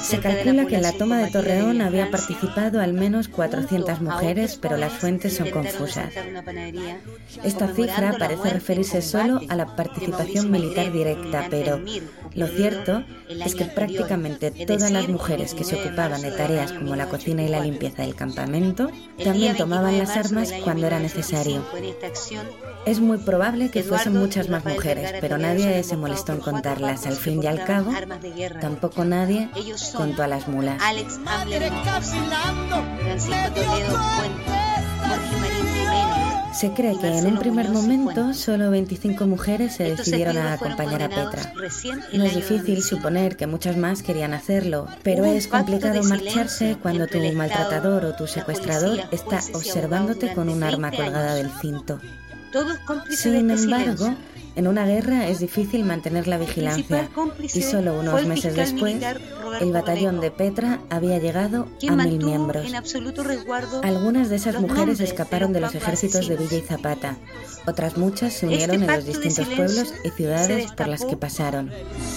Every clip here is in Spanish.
Se calcula que en la toma de Torreón había participado al menos 400 mujeres, pero las fuentes son confusas. Esta cifra parece referirse solo a la participación militar directa, pero lo cierto es que prácticamente todas las mujeres que se ocupaban de tareas como la cocina y la limpieza del campamento también tomaban las armas cuando era necesario. Es muy probable que fuesen muchas más mujeres, pero nadie se molestó en contarlas. Al fin y al cabo, tampoco nadie contó a las mulas. Alex Ambler Francisco Toledo Fuentes, Jorge Marín Jiménez. Se cree que en un primer momento solo 25 mujeres se decidieron a acompañar a Petra. No es difícil suponer que muchas más querían hacerlo, pero es complicado marcharse cuando tu maltratador o tu secuestrador está observándote con un arma colgada del cinto. Sin embargo, en una guerra es difícil mantener la vigilancia y solo unos meses después, el batallón de Petra había llegado a 1000 miembros. Algunas de esas mujeres escaparon de los ejércitos de Villa y Zapata. Otras muchas se unieron en los distintos pueblos y ciudades por las que pasaron.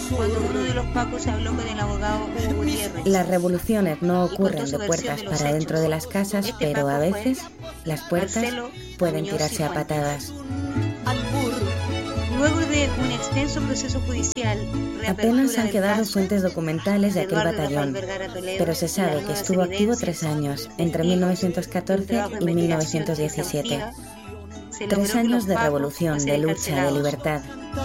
Las revoluciones no ocurren de puertas para dentro de las casas, pero a veces las puertas pueden tirarse a patadas. Luego de un extenso proceso judicial, apenas han quedado fuentes documentales de aquel batallón, pero se sabe que estuvo activo 3 años, entre 1914 y 1917. 3 años de revolución, de lucha, de libertad.